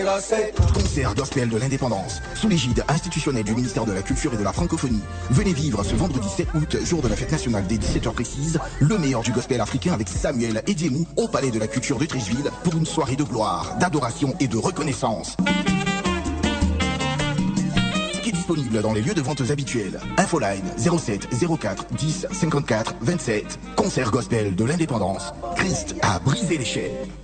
Concert gospel de l'indépendance, sous l'égide institutionnelle du ministère de la Culture et de la Francophonie. Venez vivre ce vendredi 7 août, jour de la fête nationale dès 17h précises, le meilleur du gospel africain avec Samuel Ediemou au Palais de la Culture de Treichville pour une soirée de gloire, d'adoration et de reconnaissance. Tickets disponibles dans les lieux de vente habituels. Infoline 07 04 10 54 27. Concert gospel de l'indépendance. Christ a brisé les chaînes.